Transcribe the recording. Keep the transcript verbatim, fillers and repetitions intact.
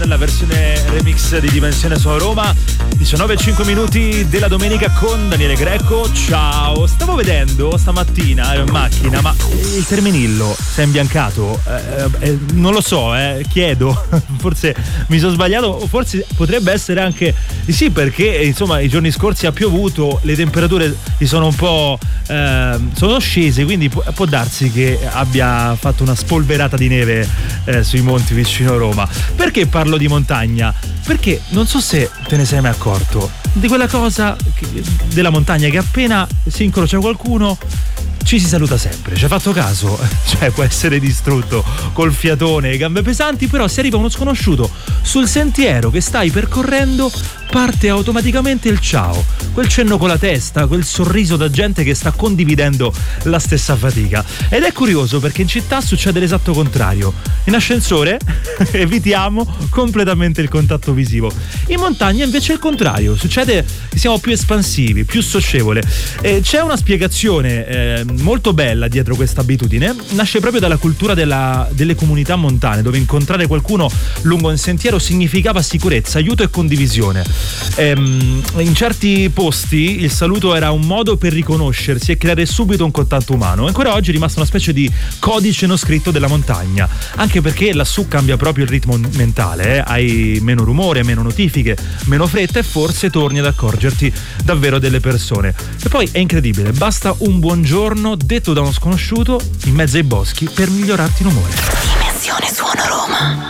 la versione remix di Dimensione Suono Roma. diciannove e cinque minuti della domenica con Daniele Greco. Ciao, stavo vedendo stamattina ero in macchina, ma il Terminillo si è imbiancato, eh, eh, non lo so, eh, chiedo, forse mi sono sbagliato, o forse potrebbe essere anche di sì, perché insomma i giorni scorsi ha piovuto, le temperature si sono un po' eh, sono scese, quindi può, può darsi che abbia fatto una spolverata di neve eh, sui monti vicino a Roma. Perché parlo di montagna? Perché non so se te ne sei mai accorto di quella cosa che, della montagna, che appena si incrocia qualcuno ci si saluta sempre. Ci hai fatto caso? Cioè, può essere distrutto col fiatone e gambe pesanti, però se arriva uno sconosciuto sul sentiero che stai percorrendo, parte automaticamente il ciao, quel cenno con la testa, quel sorriso da gente che sta condividendo la stessa fatica. Ed è curioso perché in città succede l'esatto contrario. In ascensore evitiamo completamente il contatto visivo. In montagna invece è il contrario, succede che siamo più espansivi, più socievole. E c'è una spiegazione eh, molto bella dietro questa abitudine. Nasce proprio dalla cultura della, delle comunità montane, dove incontrare qualcuno lungo un sentiero significava sicurezza, aiuto e condivisione. Ehm, in certi posti il saluto era un modo per riconoscersi e creare subito un contatto umano. Ancora oggi è rimasto una specie di codice non scritto della montagna, anche perché lassù cambia proprio il ritmo mentale, eh? Hai meno rumore, meno notifiche, meno fretta e forse torni ad accorgerti davvero delle persone. E poi è incredibile, basta un buongiorno detto da uno sconosciuto in mezzo ai boschi per migliorarti l'umore. Dimensione Suono Roma.